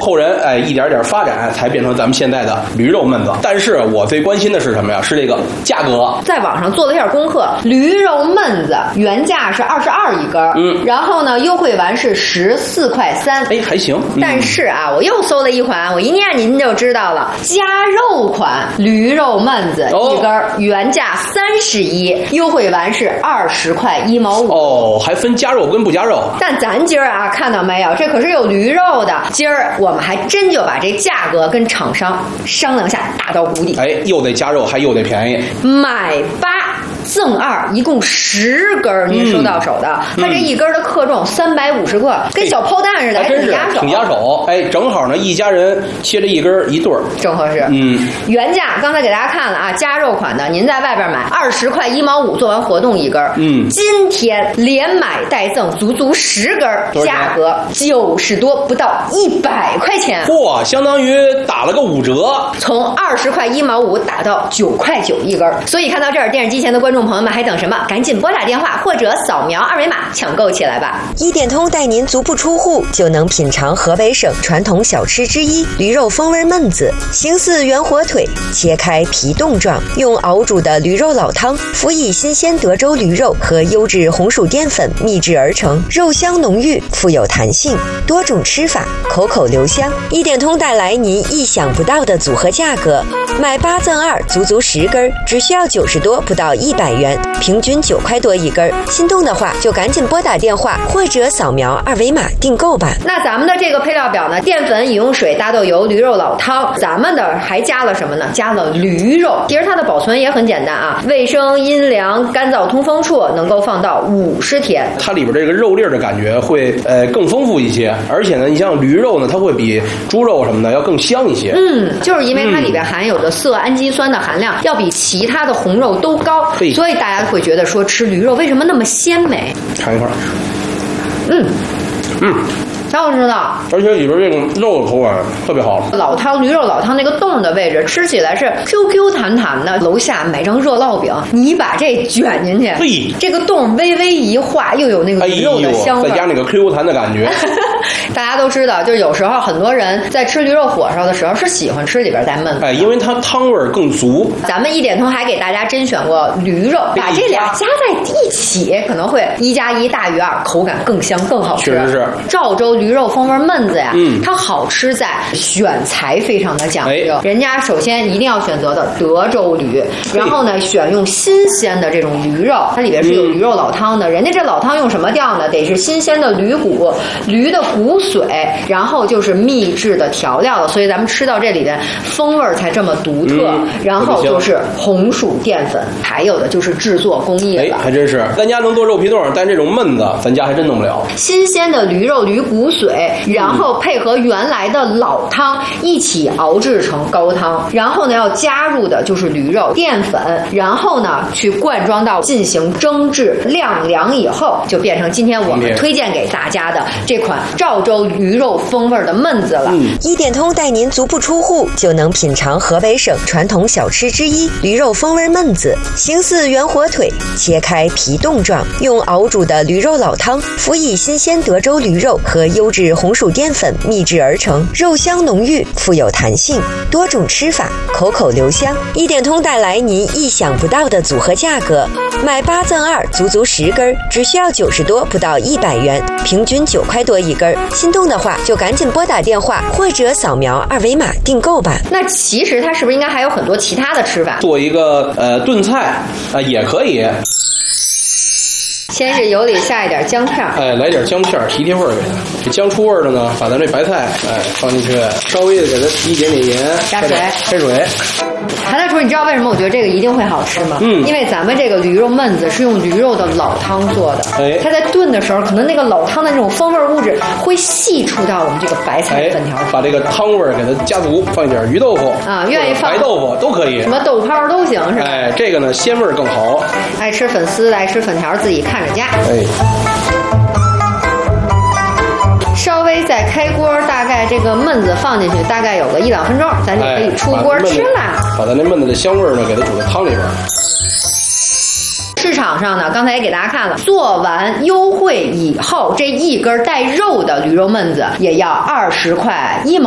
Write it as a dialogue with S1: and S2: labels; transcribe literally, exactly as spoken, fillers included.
S1: 后人哎一点点发展，才变成咱们现在的驴肉焖子。但是我最关心的是什么呀？是这个价格。
S2: 在网上做了一下功课，驴肉焖子原价是二十二一根，嗯，然后呢优惠完是十四块三，
S1: 哎还行。嗯、
S2: 但是啊，我又搜了一款，我一念您就知道了，加肉款驴肉焖子、哦、一根原价三十一，优惠完是二十块一毛五。
S1: 哦，还分加肉跟不加肉。
S2: 但咱今儿啊，看到没有，这可是有驴肉的。今儿我们还真就把这价格跟厂商商量下，打到谷底。
S1: 哎，又得加肉，还又得便宜，
S2: 买八赠二，一共十根您收到手的。嗯、它这一根的克重三百五十克，跟小炮弹似的，还挺压手。
S1: 挺压手，哎，正好呢，一家人切这一根一对儿，
S2: 正合适。嗯，原价刚才给大家看了啊，加肉款的，您在外边买二十块一毛五，做完活动一根。嗯，今天连买带赠，足足十根，价格九十多，不到一百块钱。
S1: 嚯，相当于打了个五折，
S2: 从二十块一毛五打到九块九一根。所以看到这儿，电视机前的观众朋友们还等什么？赶紧拨打电话或者扫描二维码抢购起来吧！
S3: 一点通带您足不出户就能品尝河北省传统小吃之一驴肉风味焖子，形似圆火腿，切开皮冻状，用熬煮的驴肉老汤，辅以新鲜德州驴肉和优质红薯淀粉秘制而成，肉香浓郁，富有弹性，多种吃法，口口留香。一点通带来您意想不到的组合价格，买八赠二，足足十根，只需要九十多，不到一百元，平均九块多一根。心动的话就赶紧拨打电话或者扫描二维码订购吧。
S2: 那咱们的这个配料表呢，淀粉、饮用水、大豆油、驴肉老汤，咱们的还加了什么呢？加了驴肉。其实它的保存也很简单啊，卫生、阴凉、干燥、通风处，能够放到五十天。
S1: 它里边这个肉粒的感觉会呃更丰富一些，而且呢，你像驴肉呢，它会比猪肉什么的要更香一些。
S2: 嗯，就是因为它里边含有的色氨基酸的含量要比其他的红肉都高，所以大家会觉得说吃驴肉为什么那么鲜美？
S1: 尝一块。
S2: 嗯
S1: 嗯。
S2: 挺好吃的，
S1: 而且里边这种肉的口感特别好。
S2: 老汤驴肉老汤那个冻的位置，吃起来是 Q Q 弹弹的。楼下买张热烙饼，你把这卷进去，
S1: 嘿，
S2: 这个冻微微一化，又有那个驴肉的香味，
S1: 再加那个 Q Q 弹的感觉。
S2: 大家都知道，就是有时候很多人在吃驴肉火烧的时候是喜欢吃里边带焖的，
S1: 哎，因为它汤味更足。
S2: 咱们一点通还给大家甄选过驴肉，把这俩加在一起，可能会一加一大于二，口感更香更好吃。
S1: 确实是。
S2: 赵州驴肉风味焖子呀，嗯，它好吃在选材非常的讲究，哎、人家首先一定要选择的德州驴，然后呢选用新鲜的这种驴肉，它里边是有驴肉老汤的，嗯、人家这老汤用什么调呢？得是新鲜的驴骨、驴的骨髓，然后就是秘制的调料了，所以咱们吃到这里边风味才这么独特。嗯、然后就是红薯淀粉，还有的就是制作工艺了。
S1: 哎，还真是，咱家能做肉皮冻，但这种焖子咱家还真弄不了。
S2: 新鲜的驴肉、驴骨髓。然后配合原来的老汤一起熬制成高汤，然后呢要加入的就是驴肉淀粉，然后呢去灌装到进行蒸制晾凉以后，就变成今天我们推荐给大家的这款赵州驴肉风味的焖子了。
S3: 嗯、一点通带您足不出户就能品尝河北省传统小吃之一驴肉风味焖子，形似圆火腿，切开皮冻状，用熬煮的驴肉老汤，辅以新鲜德州驴肉和优质红薯淀粉秘制而成，肉香浓郁，富有弹性，多种吃法，口口留香。一点通带来您意想不到的组合价格，买八赠二，足足十根，只需要九十多，不到一百元，平均九块多一根。心动的话就赶紧拨打电话或者扫描二维码订购吧。
S2: 那其实它是不是应该还有很多其他的吃法？
S1: 做一个呃炖菜啊、呃、也可以。
S2: 先是油里下一点姜片，
S1: 哎，来点姜片提提味儿给它。这姜出味儿了呢，把咱这白菜哎放进去，稍微的给它提一点点盐，
S2: 加水，
S1: 开水。
S2: 韩大厨，你知道为什么我觉得这个一定会好吃吗？嗯，因为咱们这个驴肉焖子是用驴肉的老汤做的，哎，它在炖的时候，可能那个老汤的那种风味物质会析出到我们这个白菜粉条，哎、
S1: 把这个汤味儿给它加足，放一点鱼豆腐
S2: 啊，愿意放
S1: 白豆腐都可以，
S2: 什么豆泡都行，是吧？
S1: 哎，这个呢鲜味儿更好。
S2: 爱吃粉丝的，爱吃粉条，自己看着加。哎。稍微再开锅，大概这个焖子放进去，大概有个一两分钟，咱就可以出锅吃啦。
S1: 把咱那焖子的香味呢，给它煮到汤里边。
S2: 市场上呢，刚才也给大家看了，做完优惠以后，这一根带肉的驴肉焖子也要二十块一毛。